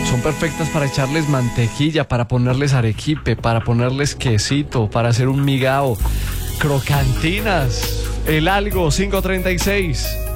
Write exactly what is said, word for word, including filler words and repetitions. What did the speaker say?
Son perfectas para echarles mantequilla, para ponerles arequipe, para ponerles quesito, para hacer un migao. Crocantinas. El algo cinco treinta y seis.